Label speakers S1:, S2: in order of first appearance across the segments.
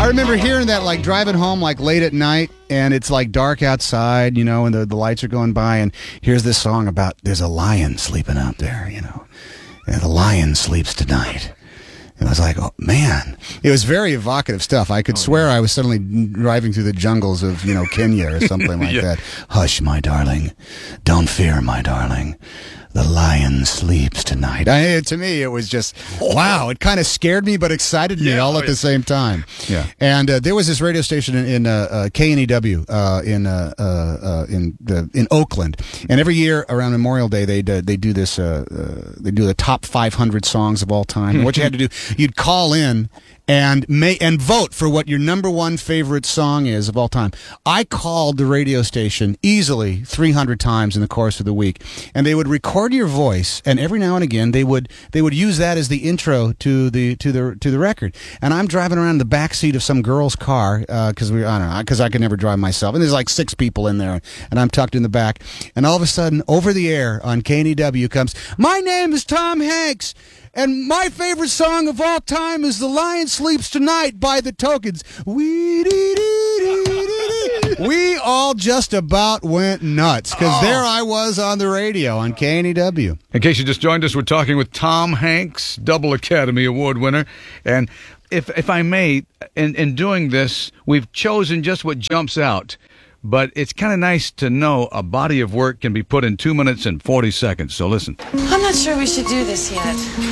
S1: remember hearing that, like, driving home, like, late at night, and it's, like, dark outside, you know, and the lights are going by, and here's this song about there's a lion sleeping out there, you know. And the lion sleeps tonight. And I was like, oh, man. It was very evocative stuff. I could swear I was suddenly driving through the jungles of, you know, Kenya or something like that. Hush, my darling. Don't fear, my darling. The lion sleeps tonight. To me, it was just, wow. It kind of scared me, but excited me all at the same time. Yeah. And there was this radio station in KNEW in Oakland, and every year around Memorial Day, they do this. They do the top 500 songs of all time. And what you had to do, you'd call in and vote for what your number one favorite song is of all time. I called the radio station easily 300 times in the course of the week, and they would record your voice, and every now and again they would use that as the intro to the record. And I'm driving around in the back seat of some girl's car because I could never drive myself, and there's like 6 people in there, and I'm tucked in the back, and all of a sudden over the air on KNEW comes, "My name is Tom Hanks, and my favorite song of all time is The Lion Sleeps Tonight by the Tokens." We all just about went nuts because there I was on the radio on KNEW.
S2: In case you just joined us, we're talking with Tom Hanks, double Academy Award winner. And if I may, in doing this, we've chosen just what jumps out. But it's kind of nice to know a body of work can be put in 2 minutes and 40 seconds. So listen.
S3: I'm not sure we should do this yet.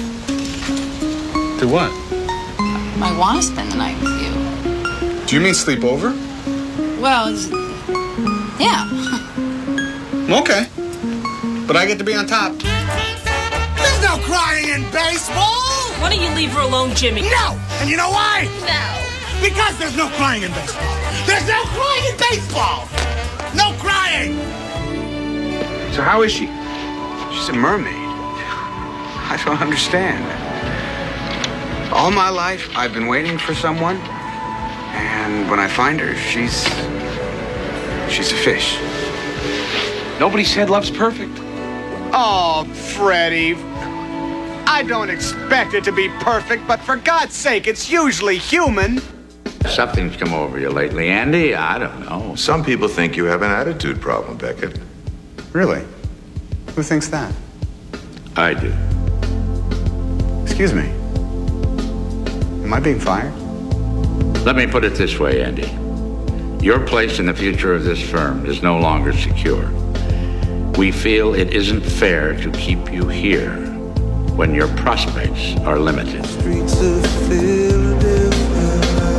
S4: Do what?
S3: I want to spend the night with you.
S4: Do you mean sleep over?
S3: Well, yeah.
S4: Okay. But I get to be on top.
S5: There's no crying in baseball!
S6: Why don't you leave her alone, Jimmy?
S5: No! And you know why?
S6: No.
S5: Because there's no crying in baseball. There's no crying in baseball! No crying!
S7: So how is she? She's a mermaid. I don't understand. All my life, I've been waiting for someone, and when I find her, she's a fish. Nobody said love's perfect.
S5: Oh, Freddie. I don't expect it to be perfect, but for God's sake, it's usually human.
S7: Something's come over you lately, Andy. I don't know.
S8: Some people think you have an attitude problem, Beckett.
S4: Really? Who thinks that?
S7: I do.
S4: Excuse me. Am I being fired?
S7: Let me put it this way, Andy. Your place in the future of this firm is no longer secure. We feel it isn't fair to keep you here when your prospects are limited.
S9: Streets of Philadelphia.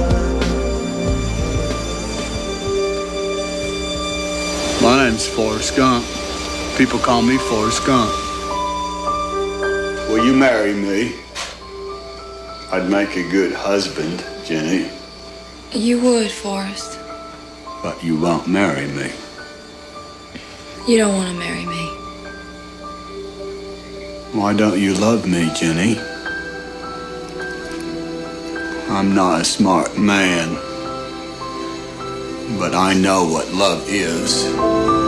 S10: My name's Forrest Gump. People call me Forrest Gump. Will you marry me? I'd make a good husband, Jenny.
S3: You would, Forrest.
S10: But you won't marry me.
S3: You don't want to marry me.
S10: Why don't you love me, Jenny? I'm not a smart man, but I know what love is.